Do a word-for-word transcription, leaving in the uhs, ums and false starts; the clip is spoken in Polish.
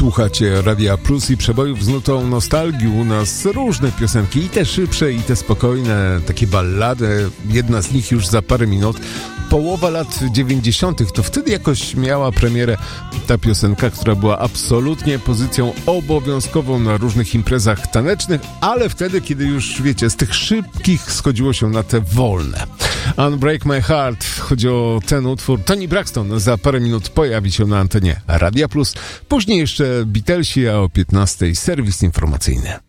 Słuchacie Radia Plus i przebojów z nutą nostalgii. U nas różne piosenki, i te szybsze, i te spokojne, takie ballady. Jedna z nich już za parę minut. Połowa lat dziewięćdziesiątych, to wtedy jakoś miała premierę ta piosenka, która była absolutnie pozycją obowiązkową na różnych imprezach tanecznych, ale wtedy, kiedy już, wiecie, z tych szybkich schodziło się na te wolne. Unbreak My Heart, chodzi o ten utwór. Toni Braxton za parę minut pojawi się na antenie Radia Plus. Później jeszcze Beatlesi, a o piętnastej serwis informacyjny.